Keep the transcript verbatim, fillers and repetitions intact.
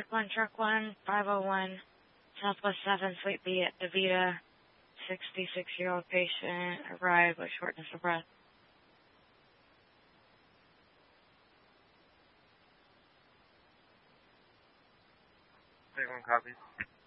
Traffic one, Truck one, five oh one, Southwest seven, Suite B at DaVita. sixty-six-year-old patient arrived with shortness of breath. Take one copy.